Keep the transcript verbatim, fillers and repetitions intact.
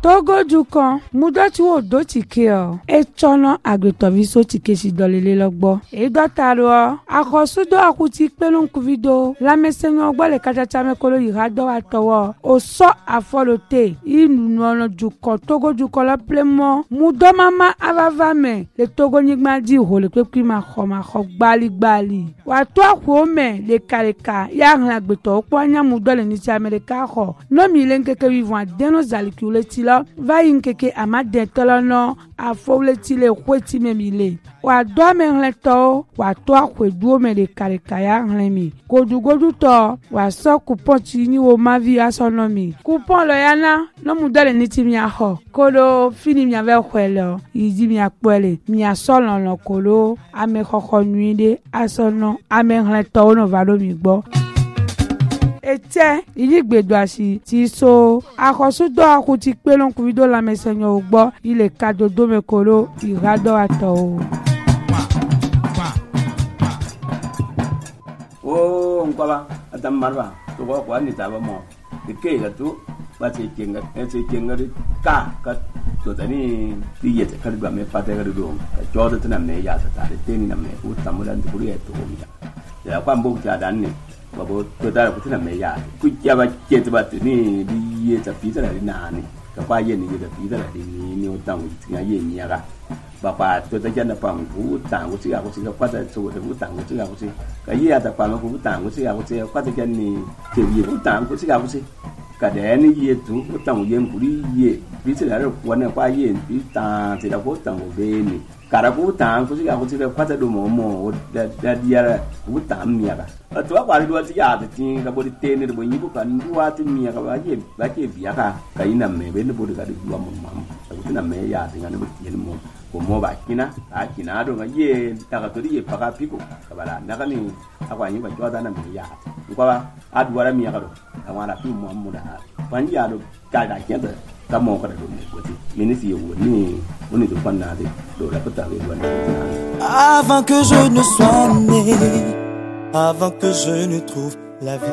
Togo Dukan mudoti wo do tike o e chono agretovi so tike si dolele logbo e dotaro akosudo akuti pelun kuvido la mesenyo gbo le kachacha mekolo yirado atowo o so afolote inu no Dukan Togo Dukan la plemo mudo mama avavame le Togo nigma di ho le pepi ma khoma kho gbali gbali wa to akwo me le kareka ya hlan agbeto opo anya mudo le ni ti America kho no mi le nkeke vivant deno zalikule ti lo va yinkeke amade tolono afowle ti le kweti memile wa do me hleto wa to akwedu me le kareka ya hlenmi godugodu to wa so coupon ti ni wo mavi asonomi coupon lo yana no mudo le ni ti mi aho kolo fini mi ave kwelo yidi mi akpele mi asolo no kolo ame khokho nuide asono ame hleto no valo mi gbo ete iligbedo asi ti so akosudo akuti pelon kuvido la mesenyo ogbo ile kadodo mekolo irado ato o nkola atamarwa to ko kwa ni taba mo ke ga tu ba ti kenga e ti kenga ri ka ka to tani ti yete ka ba me pate ga do jo to na me ya ta ta te ni na me u tamulan tu ri to mi ya kwa mbo ta dan ni babo to da ku tana me ya ku ya ba ke ta ba ni di ye ta pi ta ni na ni ka pa ye ni ga pi ta ni ni o tang ti ga ye ni ya ga ba pa to ta jan da pa ku tang ku ti ga ku ti ga pa ta so da ku tang ku ti ga ku ti ka ye ya ta pa ma ku tang ku ti ga ku ti pa ta jan ni te ye ku tang ku ti ga ku ti ka de ni ye tu ku tang ye ku ri ye pi ti ga ro ku na pa ye pi ta ti da ku tang ku be ni kara ku tang ku ti ga ku ti pa ta do mo mo da da dia ku tang mi ya ga to ba ri do ti ya ti ga bo di te ni bo yi bu kan wa ti mi ya ga ba ye ba ke bi ya ka ka ina me be ni bo ga di wa mo mam ku ti na me ya ti ga ni bo ti ni mo ko mo ba kina a kina do ga ye ta ga to ri ye pa ka pi ko ka ba la na ka ni akwa yi ba jo da na me ya ko ba a du wa mi ya ga do ka wa la pi mo mo da ban ya do ka da ke da ka mo ka da do ni ko ti mi ni si yo ni o ni do pan na de do la ko ta be wa ni avant que je ne sois né, avant que je ne trouve la vie.